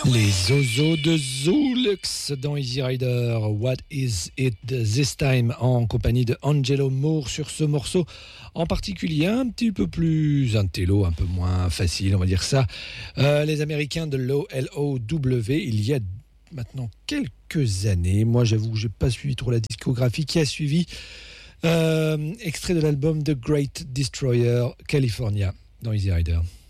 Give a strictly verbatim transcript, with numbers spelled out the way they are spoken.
Les Zozos de Zoolux dans Easy Rider. What is it this time, en compagnie de Angelo Moore sur ce morceau en particulier, un petit peu plus intello, un peu moins facile, on va dire ça. Euh, les Américains de Low L O W, il y a maintenant quelques années. Moi, j'avoue que j'ai pas suivi trop la discographie qui a suivi. Euh, extrait de l'album The Great Destroyer California dans Easy Rider.